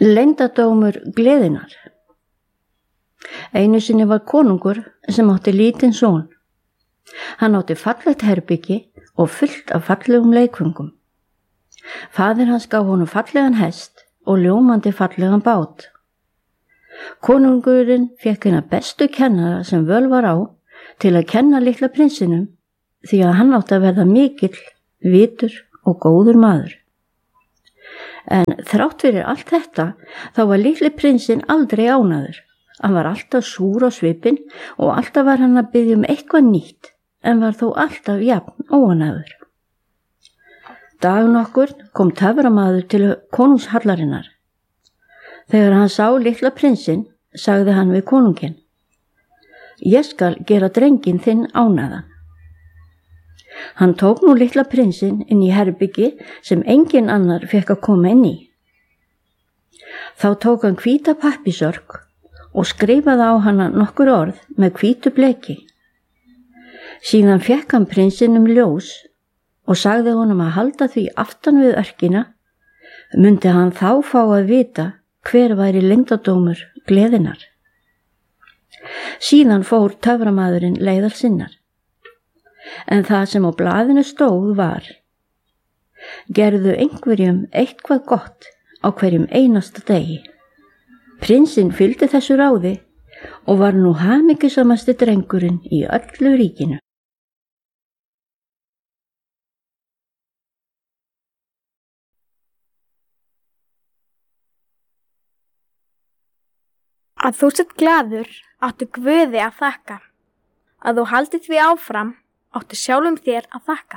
Leyndardómur gleðinnar. Einu sinni var konungur sem átti lítinn son. Hann átti fallegt herbyggi og fullt af fallegum leikföngum. Faðir hans gaf honum fallegan hest og ljómandi fallegan bát. Konungurinn fékk hina bestu kennara sem völ var á til að kenna litla prinsinum því að hann átti að verða mikill, vitur og góður maður. En þrátt fyrir allt þetta þá var litli prinsinn aldrei ánægður. Hann var alltaf súr á svipinn og alltaf var hann að biðja eitthvað nýtt en var þó alltaf jafn óánægður. Dag nokkur kom töframaður til konungshallarinnar. Þegar hann sá litla prinsinn sagði hann við konunginn: Ég skal gera drenginn þinn ánægðan. Hann tók nú litla prinsinn inn í herbyggi sem engin annar fékk að koma inn í. Þá tók hann hvíta pappírsörk og skrifaði á hana nokkur orð með hvítu bleki. Síðan fékk hann prinsinum ljós og sagði honum að halda því aftan við örkina, mundi hann þá fá að vita hver væri leyndardómur gleðinnar. Síðan fór töframaðurinn leiðar sinnar. En það sem á blaðinu stóð var: gerðu einhverjum eitthvað gott á hverjum einasta degi. Prinsinn fylgdi þessu ráði og var nú hamingjusamasti drengurinn í öllu ríkinu. Að þú sett glaður áttu Guði að þakka. Að þú haldið því áfram áttu sjálfum þér að þakka.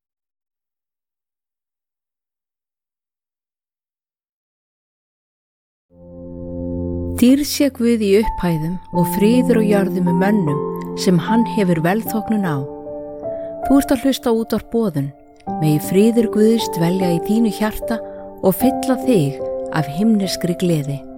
Dýrð sé Guð í upphæðum og friður á jörðum með mönnum sem hann hefur velþóknun á. Þú ert að hlusta útvarp Boðun, megi friður Guðs dvelja í þínu hjarta og fylla þig af himneskri gleði.